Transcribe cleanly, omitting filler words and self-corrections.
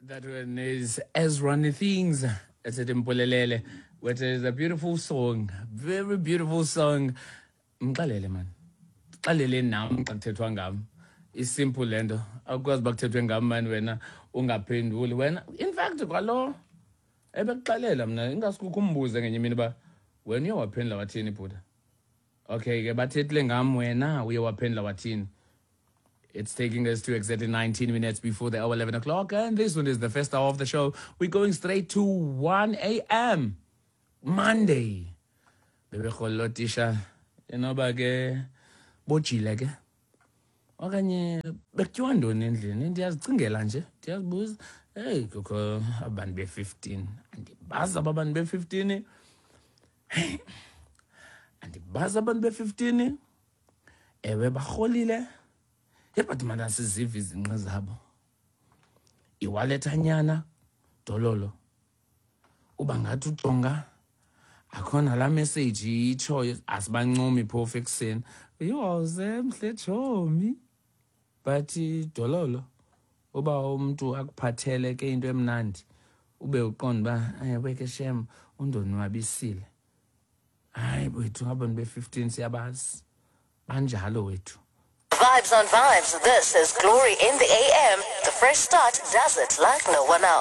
That one is Ezra Things. It's a Timpolelele, which is a beautiful song. Very beautiful song. Mxalele man. Xalele nam xa kuthethwa ngam. Isimple le nto. Awukwazi uba kuthethwe ngam man wena ungaphenduli. Wena in fact kwalo ebekuxelela mna ingasikukho umbuze ngenye imini uba wena uye waphendula wathini bhuda. Okay ke bathethile ngam wena uye waphendula wathini. It's taking us to exactly 19 minutes before the hour 11 o'clock. And this one is the first hour of the show. We're going straight to 1 a.m. Monday. Bebe kholotisha. Inoba ke bojile ke. Okanye bekutyiwa ntoni endlini? Ndiyazicingela nje. Ndiyazibuza. Hey, kukho abantu be-15. Andibazi aba bantu be-15. Hey. Andibazi abantu be-15. Ewe barholile. But man asiziva izinqa zabo. Iwalethanyana dololo. Uba ngathi ujonga akhona la message itsho asibancumi phofu ekuseni. Yoze mhle chomi. But dololo uba umuntu akuphathele ke into emnandi ube uqonda ba weke shem undonwabisile. Hayi wethu abantu be-15 siyabazi. Banjalo wethu. Vibes on Vibes. This is Glory in the AM. The fresh start does it like no one else.